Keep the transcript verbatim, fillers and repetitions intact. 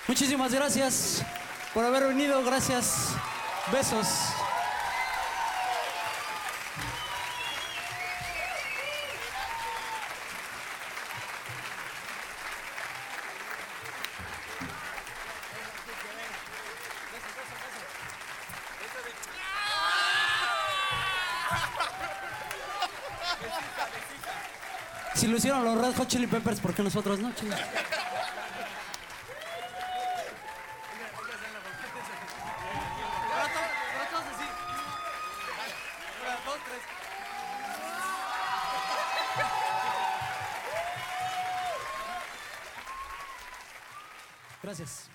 Muchísimas gracias por haber venido, gracias. Besos. Si lo hicieron los Red Hot Chili Peppers, ¿por qué nosotros no, chile? Gracias.